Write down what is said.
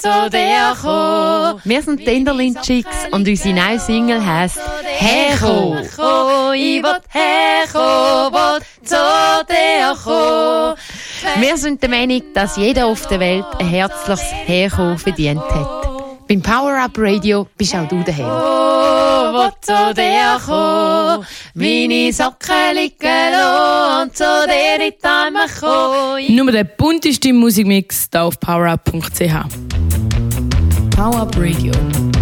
zu dir kommen. Wir sind die Enderlin Chicks und unsere neue Single heisst «Herkommen». Ich will herkommen, will zu dir kommen. Wir sind der Meinung, dass jeder auf der Welt ein herzliches Herkommen verdient hat. Beim Power-Up Radio bist auch du daheim. Will zu dir kommen. Meine Socken liegen lassen und zu dir in die Arme kommen. Nur der bunteste Musikmix hier auf powerup.ch. Power Up Radio.